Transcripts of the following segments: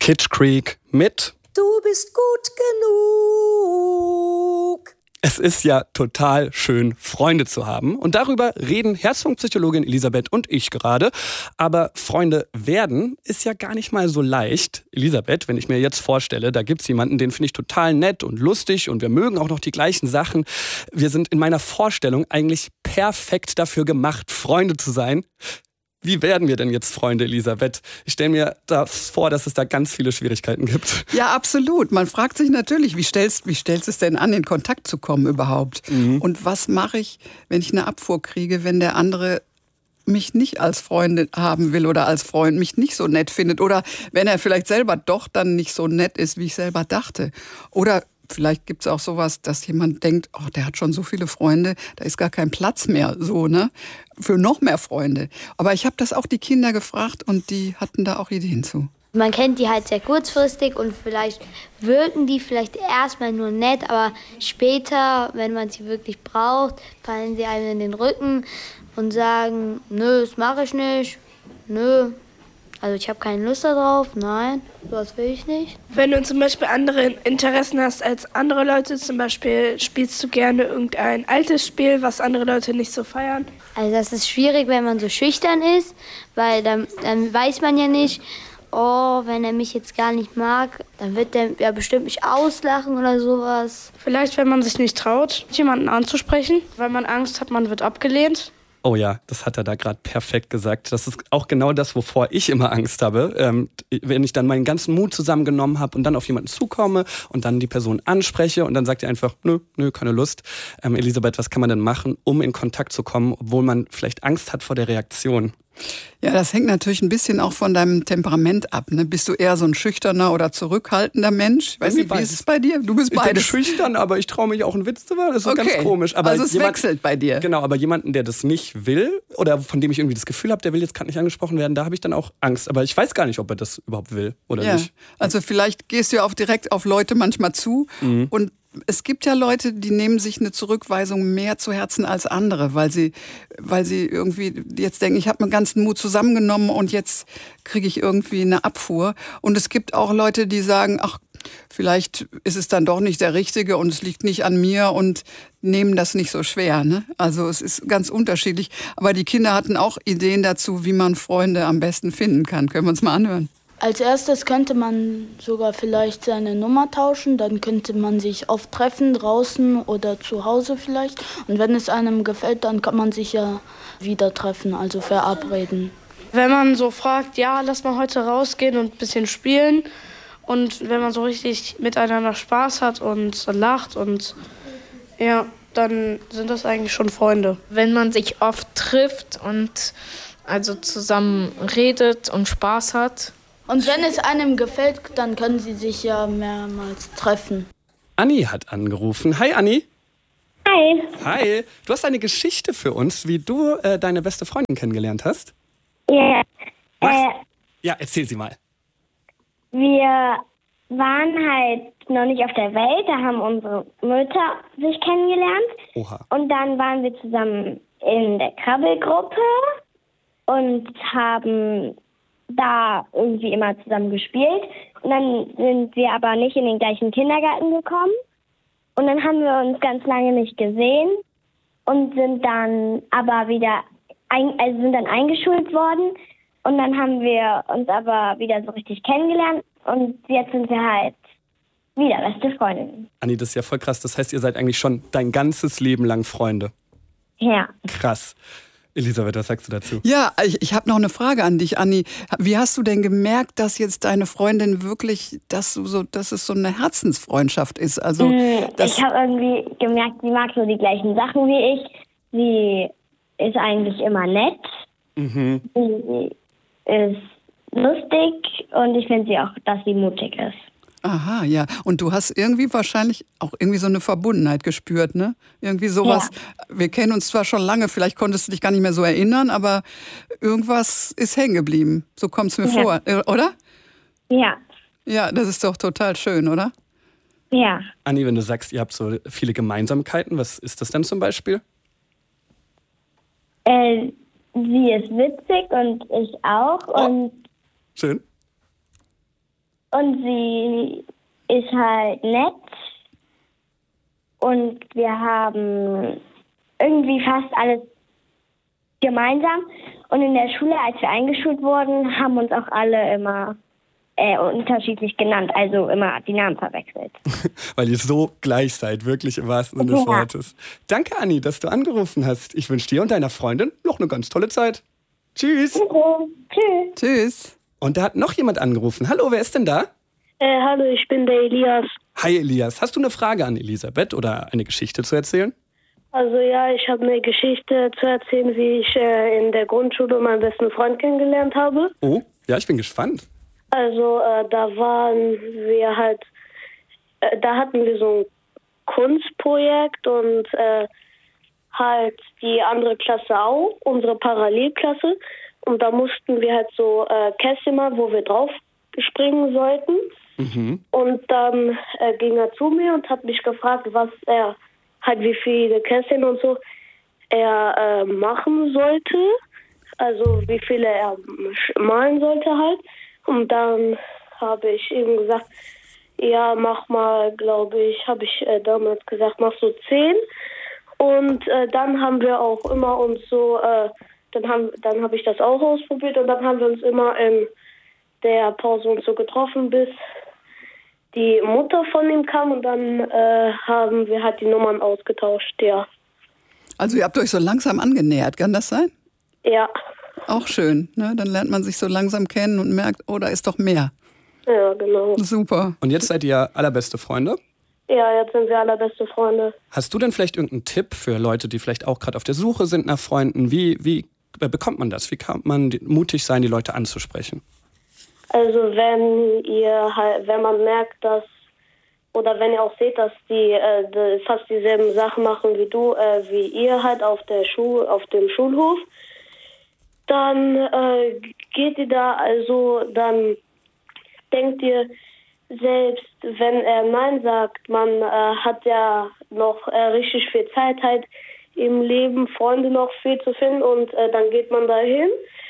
Kitsch Creek mit Du bist gut genug. Es ist ja total schön, Freunde zu haben. Und darüber reden Herzfunkpsychologin Elisabeth und ich gerade. Aber Freunde werden ist ja gar nicht mal so leicht. Elisabeth, wenn ich mir jetzt vorstelle, da gibt's jemanden, den finde ich total nett und lustig und wir mögen auch noch die gleichen Sachen. Wir sind in meiner Vorstellung eigentlich perfekt dafür gemacht, Freunde zu sein. Wie werden wir denn jetzt Freunde, Elisabeth? Ich stelle mir da vor, dass es da ganz viele Schwierigkeiten gibt. Ja, absolut. Man fragt sich natürlich, wie stellst du es denn an, in Kontakt zu kommen überhaupt? Und was mache ich, wenn ich eine Abfuhr kriege, wenn der andere mich nicht als Freundin haben will oder als Freund mich nicht so nett findet oder wenn er vielleicht selber doch dann nicht so nett ist, wie ich selber dachte. Oder vielleicht gibt es auch sowas, dass jemand denkt, oh, der hat schon so viele Freunde, da ist gar kein Platz mehr so, ne, für noch mehr Freunde. Aber ich habe das auch die Kinder gefragt und die hatten da auch Ideen zu. Man kennt die halt sehr kurzfristig und vielleicht wirken die vielleicht erstmal nur nett, aber später, wenn man sie wirklich braucht, fallen sie einem in den Rücken und sagen, nö, das mache ich nicht, nö. Also ich habe keine Lust darauf, nein, sowas will ich nicht. Wenn du zum Beispiel andere Interessen hast als andere Leute, zum Beispiel spielst du gerne irgendein altes Spiel, was andere Leute nicht so feiern. Also das ist schwierig, wenn man so schüchtern ist, weil dann weiß man ja nicht, oh, wenn er mich jetzt gar nicht mag, dann wird der ja bestimmt mich auslachen oder sowas. Vielleicht, wenn man sich nicht traut, jemanden anzusprechen, weil man Angst hat, man wird abgelehnt. Oh ja, das hat er da gerade perfekt gesagt. Das ist auch genau das, wovor ich immer Angst habe. Wenn ich dann meinen ganzen Mut zusammengenommen habe und dann auf jemanden zukomme und dann die Person anspreche und dann sagt er einfach, nö, keine Lust. Elisabeth, was kann man denn machen, um in Kontakt zu kommen, obwohl man vielleicht Angst hat vor der Reaktion? Ja, das hängt natürlich ein bisschen auch von deinem Temperament ab. Ne? Bist du eher so ein schüchterner oder zurückhaltender Mensch? Weiß nicht, wie ist es bei dir? Du bist beides. Ich bin schüchtern, aber ich traue mich auch einen Witz zu machen. Das ist okay. Ganz komisch. Aber also es wechselt bei dir. Genau, aber jemanden, der das nicht will oder von dem ich irgendwie das Gefühl habe, der will jetzt gerade nicht angesprochen werden, da habe ich dann auch Angst. Aber ich weiß gar nicht, ob er das überhaupt will oder nicht. Also vielleicht gehst du ja auch direkt auf Leute manchmal zu und es gibt ja Leute, die nehmen sich eine Zurückweisung mehr zu Herzen als andere, weil sie irgendwie jetzt denken, ich habe meinen ganzen Mut zusammengenommen und jetzt kriege ich irgendwie eine Abfuhr. Und es gibt auch Leute, die sagen, ach, vielleicht ist es dann doch nicht der Richtige und es liegt nicht an mir und nehmen das nicht so schwer. Ne? Also es ist ganz unterschiedlich. Aber die Kinder hatten auch Ideen dazu, wie man Freunde am besten finden kann. Können wir uns mal anhören? Als erstes könnte man sogar vielleicht seine Nummer tauschen, dann könnte man sich oft treffen, draußen oder zu Hause vielleicht. Und wenn es einem gefällt, dann kann man sich ja wieder treffen, also verabreden. Wenn man so fragt, ja, lass mal heute rausgehen und ein bisschen spielen. Und wenn man so richtig miteinander Spaß hat und lacht und ja, dann sind das eigentlich schon Freunde. Wenn man sich oft trifft und also zusammen redet und Spaß hat. Und wenn es einem gefällt, dann können sie sich ja mehrmals treffen. Anni hat angerufen. Hi Anni. Hi. Hi. Du hast eine Geschichte für uns, wie du deine beste Freundin kennengelernt hast. Ja. Ja, erzähl sie mal. Wir waren halt noch nicht auf der Welt, da haben unsere Mütter sich kennengelernt. Oha. Und dann waren wir zusammen in der Krabbelgruppe und haben da irgendwie immer zusammen gespielt. Und dann sind wir aber nicht in den gleichen Kindergarten gekommen. Und dann haben wir uns ganz lange nicht gesehen und sind dann aber wieder sind dann eingeschult worden. Und dann haben wir uns aber wieder so richtig kennengelernt. Und jetzt sind wir halt wieder beste Freundinnen. Anni, das ist ja voll krass. Das heißt, ihr seid eigentlich schon dein ganzes Leben lang Freunde. Ja. Krass. Elisabeth, was sagst du dazu? Ja, ich habe noch eine Frage an dich, Anni. Wie hast du denn gemerkt, dass jetzt deine Freundin wirklich, dass es so eine Herzensfreundschaft ist? Also, ich habe irgendwie gemerkt, sie mag so die gleichen Sachen wie ich. Sie ist eigentlich immer nett. Sie ist lustig und ich finde sie auch, dass sie mutig ist. Aha, ja. Und du hast irgendwie wahrscheinlich auch irgendwie so eine Verbundenheit gespürt, ne? Irgendwie sowas. Ja. Wir kennen uns zwar schon lange, vielleicht konntest du dich gar nicht mehr so erinnern, aber irgendwas ist hängen geblieben. So kommt es mir vor, oder? Ja. Ja, das ist doch total schön, oder? Ja. Anni, wenn du sagst, ihr habt so viele Gemeinsamkeiten, was ist das denn zum Beispiel? Sie ist witzig und ich auch. Und schön. Und sie ist halt nett. Und wir haben irgendwie fast alles gemeinsam. Und in der Schule, als wir eingeschult wurden, haben uns auch alle immer unterschiedlich genannt, also immer die Namen verwechselt. Weil ihr so gleich seid, wirklich im wahrsten Sinne des Wortes. Danke, Anni, dass du angerufen hast. Ich wünsche dir und deiner Freundin noch eine ganz tolle Zeit. Tschüss. Tschüss. Tschüss. Und da hat noch jemand angerufen. Hallo, wer ist denn da? Hallo, ich bin der Elias. Hi Elias, hast du eine Frage an Elisabeth oder eine Geschichte zu erzählen? Also ja, ich habe eine Geschichte zu erzählen, wie ich in der Grundschule meinen besten Freund kennengelernt habe. Oh, ja, ich bin gespannt. Also da waren wir halt, da hatten wir so ein Kunstprojekt und halt die andere Klasse auch, unsere Parallelklasse. Und da mussten wir halt so Kästchen machen, wo wir drauf springen sollten. Mhm. Und dann ging er zu mir und hat mich gefragt, was er halt, wie viele Kästchen und so er machen sollte. Also wie viele er malen sollte halt. Und dann habe ich ihm gesagt, ja, mach mal, glaube ich, habe ich damals gesagt, mach so 10. Und dann haben wir auch immer uns so, dann habe ich das auch ausprobiert und dann haben wir uns immer in der Pause uns so getroffen, bis die Mutter von ihm kam und dann haben wir halt die Nummern ausgetauscht, ja. Also ihr habt euch so langsam angenähert, kann das sein? Ja. Auch schön, ne? Dann lernt man sich so langsam kennen und merkt, oh, da ist doch mehr. Ja, genau. Super. Und jetzt seid ihr allerbeste Freunde? Ja, jetzt sind wir allerbeste Freunde. Hast du denn vielleicht irgendeinen Tipp für Leute, die vielleicht auch gerade auf der Suche sind nach Freunden? Wie bekommt man das? Wie kann man mutig sein, die Leute anzusprechen? Also wenn man merkt, dass, oder wenn ihr auch seht, dass die fast dieselben Sachen machen wie du, wie ihr halt auf dem Schulhof, dann geht ihr da, also dann denkt ihr, selbst wenn er Nein sagt, man hat ja noch richtig viel Zeit halt im Leben, Freunde noch viel zu finden und dann geht man da hin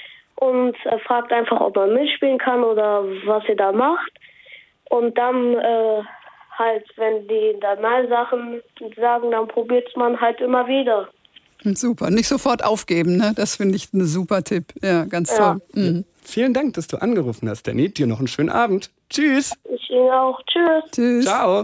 und fragt einfach, ob man mitspielen kann oder was ihr da macht. Und dann halt, wenn die da Nein-Sachen sagen, dann probiert man halt immer wieder. Super, nicht sofort aufgeben, ne? Das finde ich ein super Tipp. Ja, ganz toll. Mhm. Vielen Dank, dass du angerufen hast, Danny. Dir noch einen schönen Abend. Tschüss. Ich Ihnen auch. Tschüss. Tschüss. Ciao.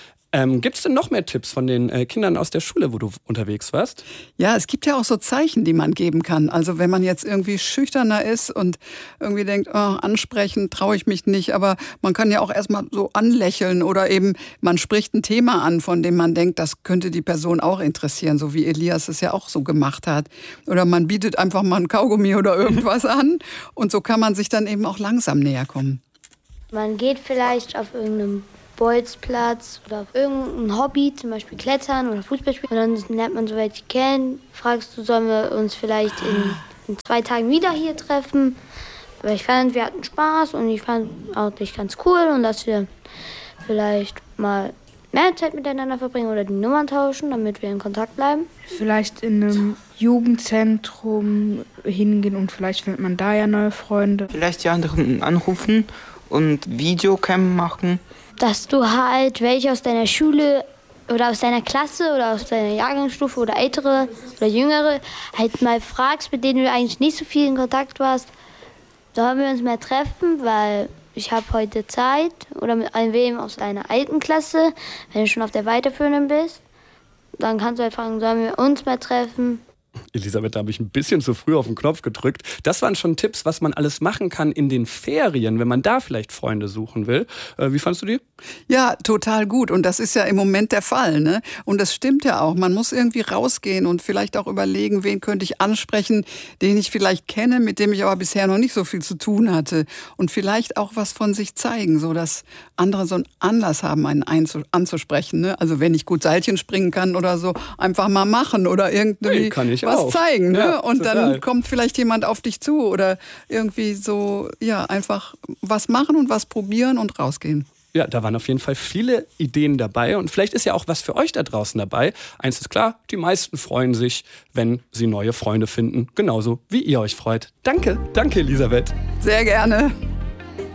Gibt es denn noch mehr Tipps von den Kindern aus der Schule, wo du unterwegs warst? Ja, es gibt ja auch so Zeichen, die man geben kann. Also wenn man jetzt irgendwie schüchterner ist und irgendwie denkt, oh, ansprechen traue ich mich nicht, aber man kann ja auch erstmal so anlächeln oder eben man spricht ein Thema an, von dem man denkt, das könnte die Person auch interessieren, so wie Elias es ja auch so gemacht hat. Oder man bietet einfach mal ein Kaugummi oder irgendwas an und so kann man sich dann eben auch langsam näher kommen. Man geht vielleicht auf irgendeinem Bolzplatz oder auf irgendein Hobby, zum Beispiel Klettern oder Fußball spielen. Und dann lernt man so welche kennen. Fragst du, sollen wir uns vielleicht in 2 Tagen wieder hier treffen? Aber ich fand, wir hatten Spaß und ich fand auch dich ganz cool und dass wir vielleicht mal mehr Zeit miteinander verbringen oder die Nummern tauschen, damit wir in Kontakt bleiben. Vielleicht in einem Jugendzentrum hingehen und vielleicht findet man da ja neue Freunde. Vielleicht die anderen anrufen und Videocam machen. Dass du halt welche aus deiner Schule oder aus deiner Klasse oder aus deiner Jahrgangsstufe oder ältere oder jüngere halt mal fragst, mit denen du eigentlich nicht so viel in Kontakt warst, sollen wir uns mal treffen, weil ich habe heute Zeit oder mit einem aus deiner alten Klasse, wenn du schon auf der weiterführenden bist, dann kannst du halt fragen, sollen wir uns mal treffen. Elisabeth, da habe ich ein bisschen zu früh auf den Knopf gedrückt. Das waren schon Tipps, was man alles machen kann in den Ferien, wenn man da vielleicht Freunde suchen will. Wie fandst du die? Ja, total gut. Und das ist ja im Moment der Fall, ne? Und das stimmt ja auch. Man muss irgendwie rausgehen und vielleicht auch überlegen, wen könnte ich ansprechen, den ich vielleicht kenne, mit dem ich aber bisher noch nicht so viel zu tun hatte. Und vielleicht auch was von sich zeigen, so dass andere so einen Anlass haben, einen anzusprechen, ne? Also wenn ich gut Seilchen springen kann oder so, einfach mal machen oder irgendwie was zeigen, ne? Ja, und total. Dann kommt vielleicht jemand auf dich zu oder irgendwie so, ja, einfach was machen und was probieren und rausgehen. Ja, da waren auf jeden Fall viele Ideen dabei und vielleicht ist ja auch was für euch da draußen dabei. Eins ist klar, die meisten freuen sich, wenn sie neue Freunde finden, genauso wie ihr euch freut. Danke Elisabeth. Sehr gerne.